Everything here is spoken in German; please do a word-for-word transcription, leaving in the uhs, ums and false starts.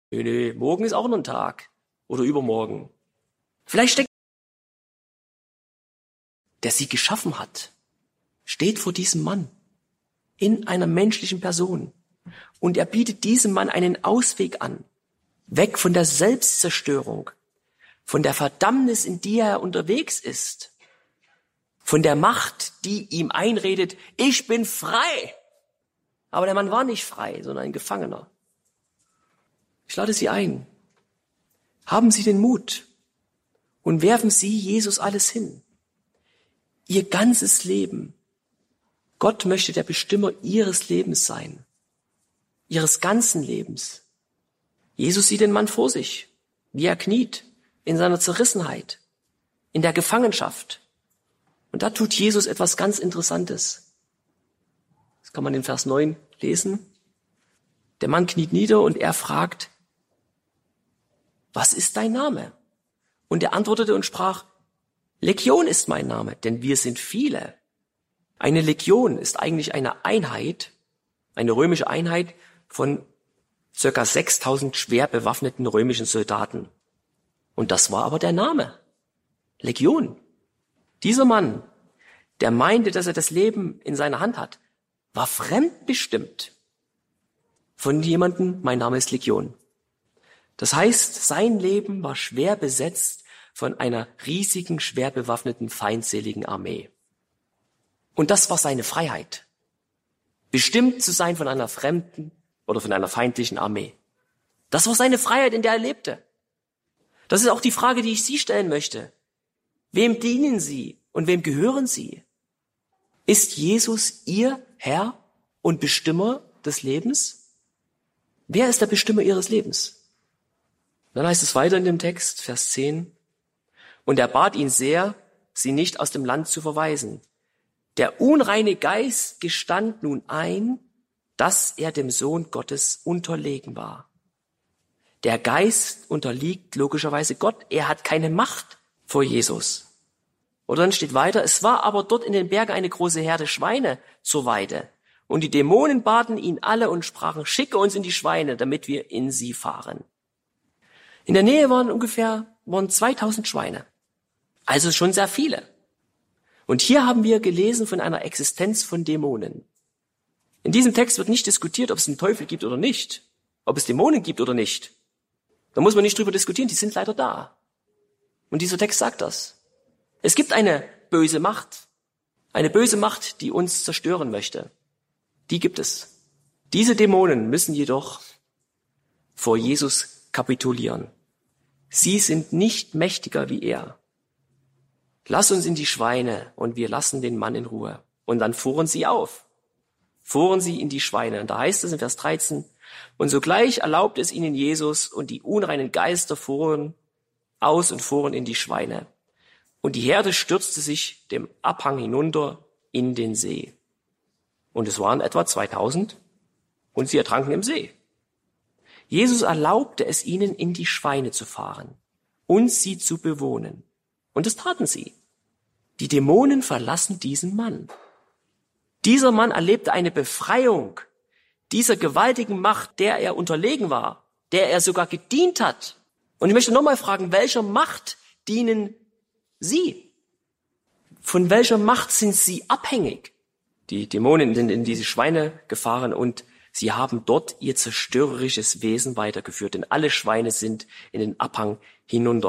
Nö, nö, morgen ist auch noch ein Tag. Oder übermorgen. Vielleicht steckt der sie geschaffen hat, steht vor diesem Mann in einer menschlichen Person. Und er bietet diesem Mann einen Ausweg an. Weg von der Selbstzerstörung, von der Verdammnis, in die er unterwegs ist, von der Macht, die ihm einredet, ich bin frei. Aber der Mann war nicht frei, sondern ein Gefangener. Ich lade Sie ein. Haben Sie den Mut und werfen Sie Jesus alles hin. Ihr ganzes Leben. Gott möchte der Bestimmer Ihres Lebens sein. Ihres ganzen Lebens. Jesus sieht den Mann vor sich, wie er kniet, in seiner Zerrissenheit, in der Gefangenschaft. Und da tut Jesus etwas ganz Interessantes. Das kann man in Vers neun lesen. Der Mann kniet nieder und er fragt, was ist dein Name? Und er antwortete und sprach, Legion ist mein Name, denn wir sind viele. Eine Legion ist eigentlich eine Einheit, eine römische Einheit von circa sechstausend schwer bewaffneten römischen Soldaten. Und das war aber der Name. Legion. Dieser Mann, der meinte, dass er das Leben in seiner Hand hat, war fremdbestimmt von jemandem, mein Name ist Legion. Das heißt, sein Leben war schwer besetzt von einer riesigen, schwer bewaffneten, feindseligen Armee. Und das war seine Freiheit. Bestimmt zu sein von einer fremden oder von einer feindlichen Armee. Das war seine Freiheit, in der er lebte. Das ist auch die Frage, die ich Sie stellen möchte. Wem dienen Sie und wem gehören Sie? Ist Jesus Ihr Herr und Bestimmer des Lebens? Wer ist der Bestimmer Ihres Lebens? Dann heißt es weiter in dem Text, Vers zehn. Und er bat ihn sehr, sie nicht aus dem Land zu verweisen. Der unreine Geist gestand nun ein, dass er dem Sohn Gottes unterlegen war. Der Geist unterliegt logischerweise Gott. Er hat keine Macht vor Jesus. Oder dann steht weiter, es war aber dort in den Bergen eine große Herde Schweine zur Weide. Und die Dämonen baten ihn alle und sprachen, schicke uns in die Schweine, damit wir in sie fahren. In der Nähe waren ungefähr waren zweitausend Schweine. Also schon sehr viele. Und hier haben wir gelesen von einer Existenz von Dämonen. In diesem Text wird nicht diskutiert, ob es einen Teufel gibt oder nicht, ob es Dämonen gibt oder nicht. Da muss man nicht drüber diskutieren, die sind leider da. Und dieser Text sagt das. Es gibt eine böse Macht, eine böse Macht, die uns zerstören möchte. Die gibt es. Diese Dämonen müssen jedoch vor Jesus kapitulieren. Sie sind nicht mächtiger wie er. Lass uns in die Schweine und wir lassen den Mann in Ruhe. Und dann fuhren sie auf. Fuhren sie in die Schweine. Und da heißt es in Vers dreizehn, und sogleich erlaubte es ihnen Jesus und die unreinen Geister fuhren aus und fuhren in die Schweine. Und die Herde stürzte sich dem Abhang hinunter in den See. Und es waren etwa zweitausend und sie ertranken im See. Jesus erlaubte es ihnen, in die Schweine zu fahren und sie zu bewohnen. Und das taten sie. Die Dämonen verlassen diesen Mann. Dieser Mann erlebte eine Befreiung dieser gewaltigen Macht, der er unterlegen war, der er sogar gedient hat. Und ich möchte nochmal fragen, welcher Macht dienen Sie? Von welcher Macht sind Sie abhängig? Die Dämonen sind in diese Schweine gefahren und sie haben dort ihr zerstörerisches Wesen weitergeführt, denn alle Schweine sind in den Abhang hinunter.